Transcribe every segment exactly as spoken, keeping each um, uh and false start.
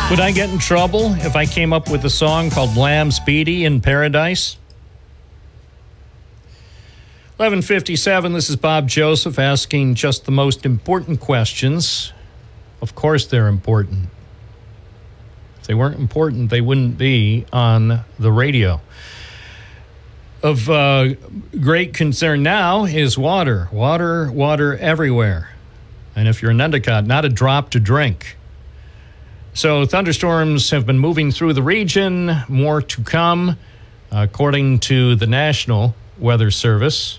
Would I get in trouble if I came up with a song called Lamb Speedy in Paradise? eleven fifty-seven, this is Bob Joseph asking just the most important questions. Of course they're important. If they weren't important, they wouldn't be on the radio. Of uh, great concern now is water. Water, water everywhere. And if you're in Endicott, not a drop to drink. So thunderstorms have been moving through the region. More to come, according to the National Weather Service.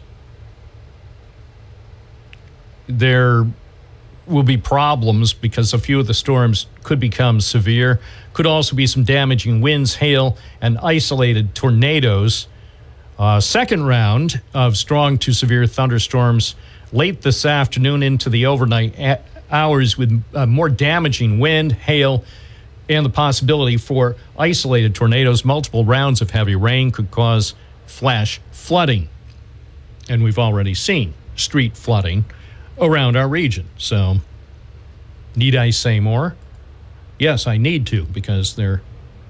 There will be problems because a few of the storms could become severe. Could also be some damaging winds, hail, and isolated tornadoes. Uh, second round of strong to severe thunderstorms late this afternoon into the overnight a- hours with uh, more damaging wind, hail, and the possibility for isolated tornadoes. Multiple rounds of heavy rain could cause flash flooding. And we've already seen street flooding around our region. So, need I say more? Yes, I need to, because there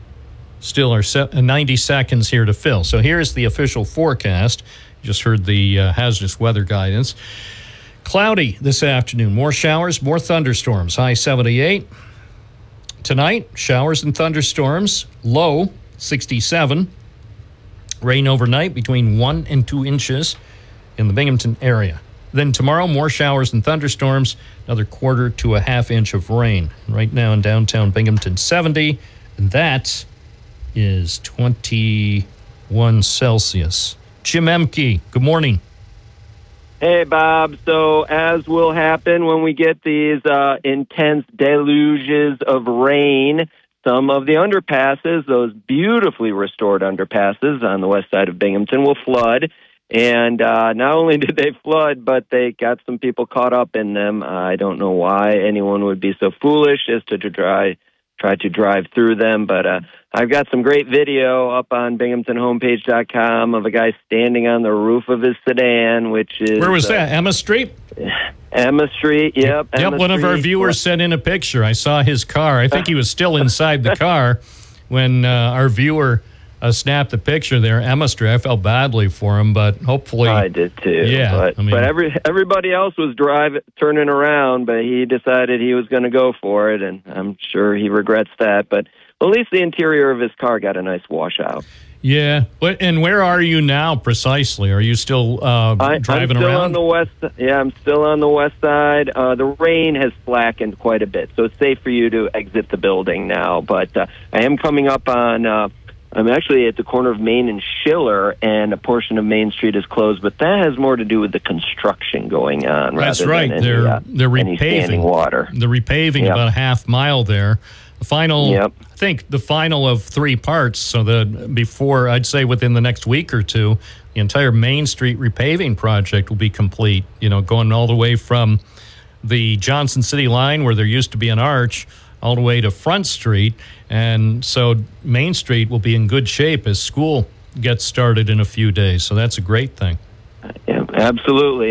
still are ninety seconds here to fill. So here's the official forecast. You just heard the uh, hazardous weather guidance. Cloudy this afternoon. More showers, more thunderstorms. High seventy-eight. Tonight, showers and thunderstorms. Low sixty-seven. Rain overnight between one and two inches in the Binghamton area. Then tomorrow, more showers and thunderstorms. Another quarter to a half inch of rain. Right now in downtown Binghamton, seventy. And that is twenty-one Celsius. Jim Emke, good morning. Hey, Bob. So as will happen when we get these uh, intense deluges of rain, some of the underpasses, those beautifully restored underpasses on the west side of Binghamton, will flood. And uh, not only did they flood, but they got some people caught up in them. I don't know why anyone would be so foolish as to, to try try to drive through them. But uh, I've got some great video up on Binghamton Homepage dot com of a guy standing on the roof of his sedan, which is... Where was uh, that? Emma Street? Emma Street, yep. Yep, Emma one Street. of our viewers sent in a picture. I saw his car. I think he was still inside the car when uh, our viewer uh, snapped the picture there. Emma Street, I felt badly for him, but hopefully... I did too. Yeah. But, I mean, but every everybody else was driving, turning around, but he decided he was going to go for it, and I'm sure he regrets that. But at least the interior of his car got a nice washout. Yeah. And where are you now precisely? Are you still uh, I, driving I'm still around? On the west, yeah, I'm still on the west side. Uh, the rain has slackened quite a bit, so it's safe for you to exit the building now. But uh, I am coming up on... Uh, I'm actually at the corner of Main and Schiller, and a portion of Main Street is closed, but that has more to do with the construction going on. That's rather right. Than they're any, uh, they're any standing repaving water. They're repaving Yep. about a half mile there. The final, Yep. I think, the final of three parts. So that before, I'd say within the next week or two, the entire Main Street repaving project will be complete. You know, going all the way from the Johnson City line, where there used to be an arch, all the way to Front Street. And so Main Street will be in good shape as school gets started in a few days. So that's a great thing. Yeah, absolutely.